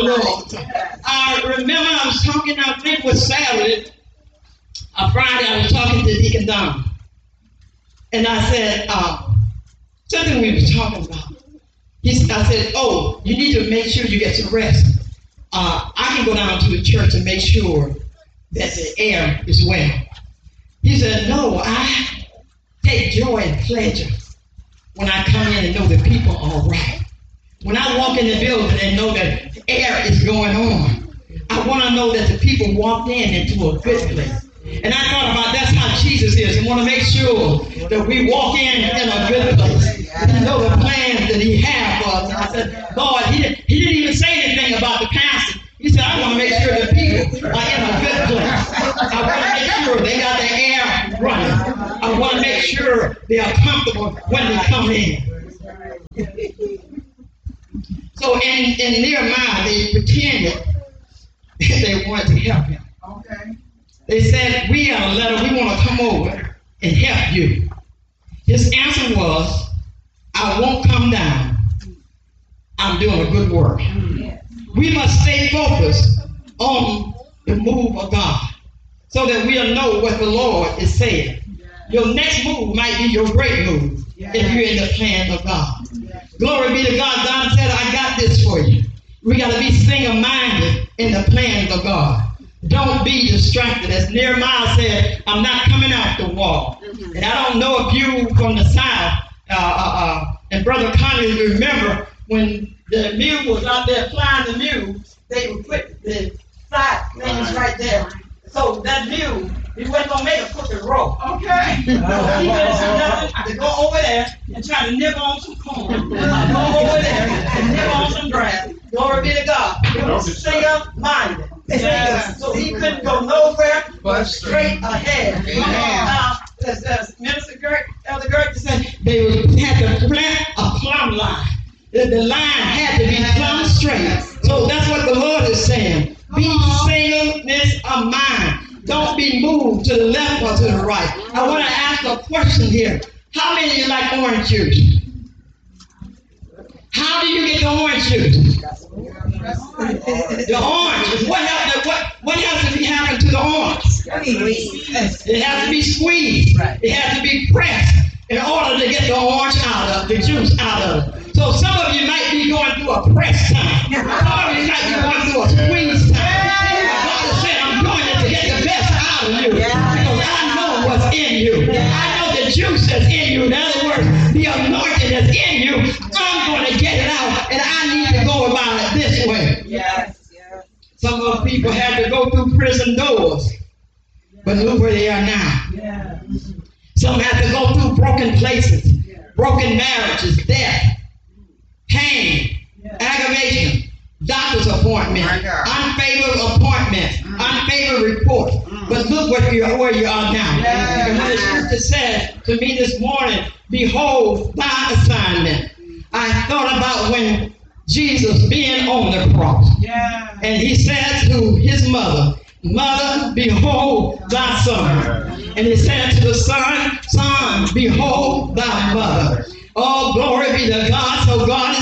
Lord. I remember I was talking, I think it was Saturday, Friday, I was talking to Deacon Don. And I said, something we were talking about. I said, oh, you need to make sure you get some rest. I can go down to the church and make sure that the air is well. He said, no, I take joy and pleasure when I come in and know the people are all right. When I walk in the building and know that the air is going on, I want to know that the people walked into a good place. And I thought about that's how Jesus is. I want to make sure that we walk in a good place. You know the plans that he had for us. And I said, Lord, he didn't even say anything about the pastor. He said, I want to make sure the people are in a good place. I want to make sure they got the air running. I want to make sure they are comfortable when they come in. So in Nehemiah, they pretended they wanted to help him. Okay. They said, we got a letter, we want to come over and help you. His answer was, I won't come down. I'm doing a good work. We must stay focused on the move of God so that we'll know what the Lord is saying. Your next move might be your great move if you're in the plan of God. Glory be to God. God said, I got this for you. We got to be single-minded in the plans of God. Don't be distracted. As Nehemiah said, I'm not coming out the wall. And I don't know if you from the South, and Brother Connie, remember when the mule was out there flying the mule, they would put the side things right there. So that mule, he wasn't going to make a crooked road. Okay. He didn't do nothing to go over there and try to nibble on some corn. Go over there and nibble on some grass. Glory be to God. He was single-minded. So he couldn't go nowhere but straight ahead. As Minister Elder Gertz said, they had to plant a plumb line. The line had to be plumb straight. So that's what the Lord is saying. Be singleness of mind. Don't be moved to the left or to the right. I want to ask a question here. How many of you like orange juice? How do you get the orange juice? The orange. What has to be happened to the orange? It has to be squeezed. It has to be pressed in order to get the orange out of the juice out of it. So some of you might be going through a press time. Some of you might be going through a squeeze time. God is saying, I'm doing it to get the best out of you. Because I know what's in you. I know the juice that's in you. In other words, the anointing that's in you. I'm going to get it out. And I need to go about it this way. Some of the people had to go through prison doors. But look where they are now. Some had to go through broken places. Broken marriages, death, pain, aggravation, doctor's appointment, unfavorable appointments, unfavorable reports. But look where you are now. And when the scripture said to me this morning, behold thy assignment. I thought about when Jesus being on the cross. And he said to his mother, Mother, behold thy son. And he said to the son, Son, behold thy mother. Oh, glory be to God. So God